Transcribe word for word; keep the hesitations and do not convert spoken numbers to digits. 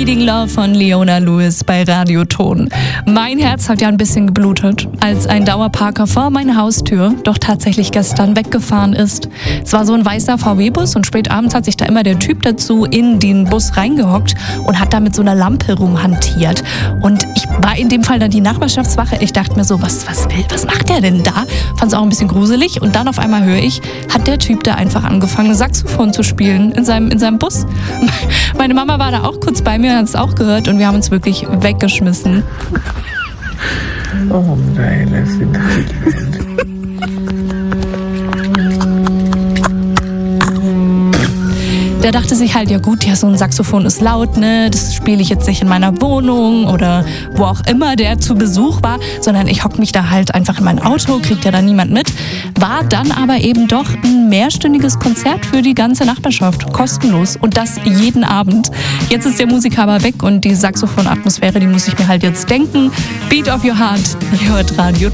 Bleeding Love von Leona Lewis bei Radioton. Mein Herz hat ja ein bisschen geblutet, als ein Dauerparker vor meiner Haustür doch tatsächlich gestern weggefahren ist. Es war so ein weißer V W-Bus und spät abends hat sich da immer der Typ dazu in den Bus reingehockt und hat da mit so einer Lampe rumhantiert. Und ich war in dem Fall dann die Nachbarschaftswache. Ich dachte mir so, was, was, will, was macht der denn da? Fand es auch ein bisschen gruselig. Und dann auf einmal höre ich, hat der Typ da einfach angefangen, Saxophon zu spielen in seinem, in seinem Bus. Meine Mama war da auch kurz bei mir, hat es auch gehört und wir haben uns wirklich weggeschmissen. Oh nein, das sind die. Der dachte sich halt, ja gut, ja, so ein Saxophon ist laut, ne, das spiele ich jetzt nicht in meiner Wohnung oder wo auch immer der zu Besuch war, sondern ich hocke mich da halt einfach in mein Auto, kriegt ja da niemand mit. War dann aber eben doch ein mehrstündiges Konzert für die ganze Nachbarschaft, kostenlos und das jeden Abend. Jetzt ist der Musiker aber weg und die Saxophon-Atmosphäre, die muss ich mir halt jetzt denken. Beat of your heart, ihr hört Radio